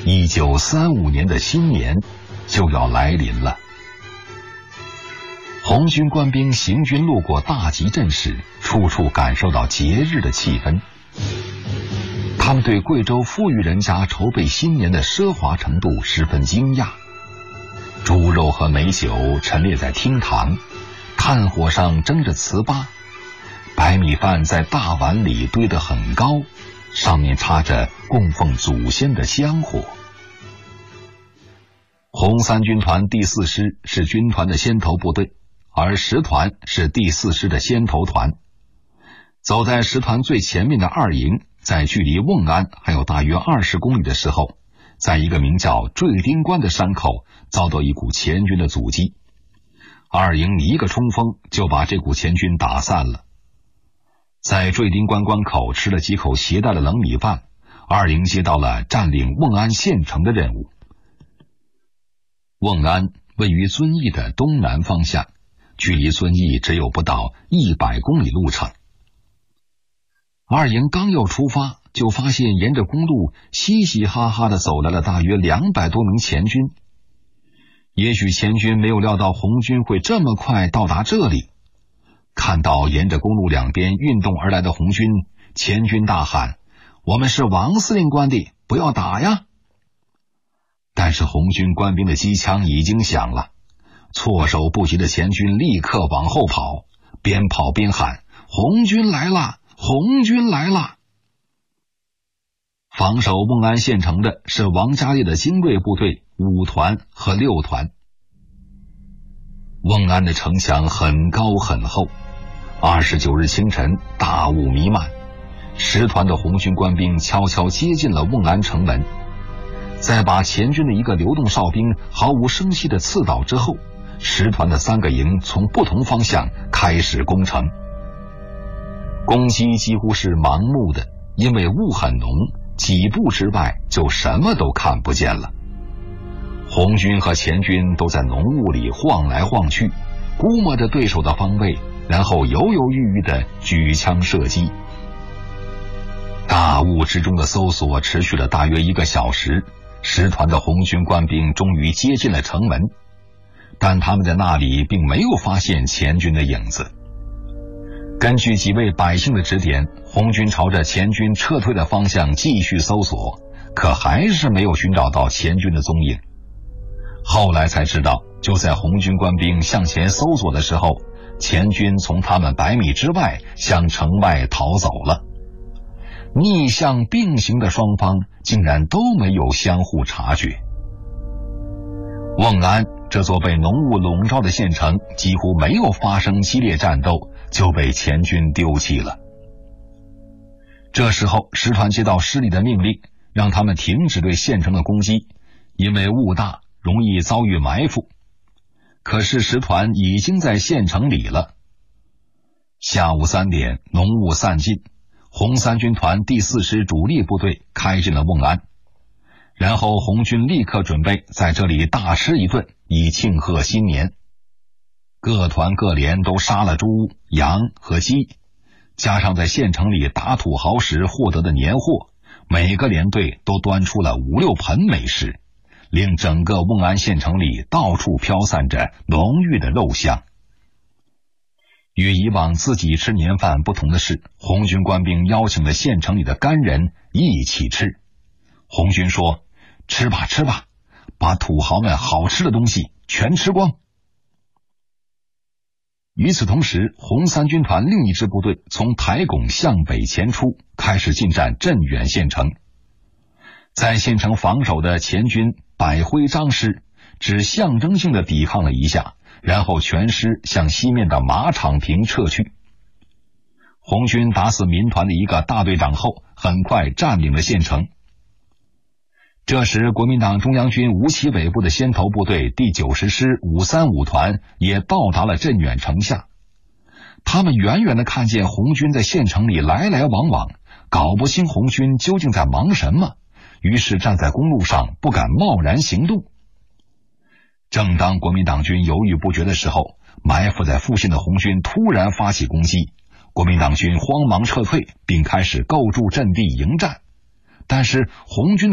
1935年的新年就要来临了。红军官兵行军路过大集镇时，处处感受到节日的气氛。他们对贵州富裕人家筹备新年的奢华程度十分惊讶。猪肉和美酒陈列在厅堂，炭火上蒸着糍粑，白米饭在大碗里堆得很高，上面插着供奉祖先的香火。红三军团第4师是军团的先头部队，而10团是第4师的先头团。走在10团最前面的2营，在距离瓮安还有大约20公里的时候，在一个名叫坠丁关的山口遭到一股前军的阻击。2营一个冲锋就把这股前军打散了。在坠丁关关口吃了几口携带的冷米饭，2营接到了占领瓮安县城的任务。瓮安位于遵义的东南方向，距离遵义只有不到100公里路程。2营刚要出发，就发现沿着公路嘻嘻哈哈地走来了大约200多名前军。也许前军没有料到红军会这么快到达这里，看到沿着公路两边运动而来的红军，前军大喊：“我们是王司令官的，不要打呀！”但是红军官兵的机枪已经响了，措手不及的前军立刻往后跑，边跑边喊：“红军来了！红军来了！”防守瓮安县城的是王家烈的精锐部队5团和6团。瓮安的城墙很高很厚，29日清晨大雾弥漫，10团的红军官兵悄悄接近了瓮安城门，在把前军的一个流动哨兵毫无声息地刺倒之后，10团的3个营从不同方向开始攻城。攻击几乎是盲目的，因为雾很浓，几步之外就什么都看不见了。红军和前军都在浓雾里晃来晃去，估摸着对手的方位，然后犹犹豫豫地举枪射击。大雾之中的搜索持续了大约1个小时，10团的红军官兵终于接近了城门，但他们在那里并没有发现前军的影子。根据几位百姓的指点，红军朝着前军撤退的方向继续搜索，可还是没有寻找到前军的踪影。后来才知道，就在红军官兵向前搜索的时候，前军从他们100米之外向城外逃走了。逆向并行的双方竟然都没有相互察觉。瓮安这座被浓雾笼罩的县城几乎没有发生激烈战斗，就被前军丢弃了。这时候10团接到师里的命令，让他们停止对县城的攻击，因为雾大容易遭遇埋伏。可是10团已经在县城里了。下午3点，浓雾散尽，红三军团第4师主力部队开进了瓮安，然后红军立刻准备在这里大吃一顿，以庆贺新年。各团各连都杀了猪、羊和鸡，加上在县城里打土豪时获得的年货，每个连队都端出了5、6盆美食，令整个瓮安县城里到处飘散着浓郁的肉香。与以往自己吃年饭不同的是，红军官兵邀请了县城里的干人一起吃。红军说：“吃吧吃吧，把土豪们好吃的东西全吃光。”与此同时，红三军团另一支部队从台拱向北前出，开始进占镇远县城。在县城防守的前军百辉张师只象征性的抵抗了一下，然后全师向西面的马场坪撤去。红军打死民团的一个大队长后，很快占领了县城。这时国民党中央军吴奇伟部的先头部队第90师535团也到达了镇远城下。他们远远地看见红军在县城里来来往往，搞不清红军究竟在忙什么，于是站在公路上不敢贸然行动。正当国民党军犹豫不决的时候，埋伏在附近的红军突然发起攻击，国民党军慌忙撤退，并开始构筑阵地迎战。但是红军